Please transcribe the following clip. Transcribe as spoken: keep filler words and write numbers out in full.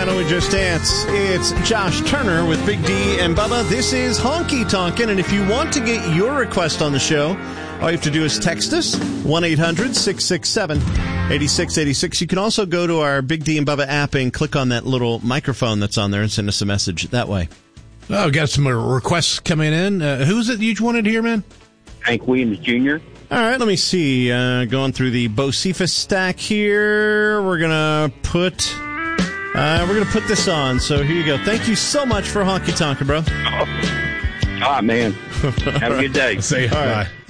Why Don't We Just Dance? It's Josh Turner with Big D and Bubba. This is Honky Tonkin', and if you want to get your request on the show, all you have to do is text us, one eight hundred six six seven eight six eight six. You can also go to our Big D and Bubba app and click on that little microphone that's on there and send us a message that way. Oh, got some requests coming in. Uh, who's it you wanted here, man? Hank Williams Junior All right, let me see. Uh, going through the Bocephus stack here, we're gonna put uh, we're gonna put this on. So here you go. Thank you so much for Honky Tonkin', bro. Oh. All right, man. Have a good day. See you. All Bye. right.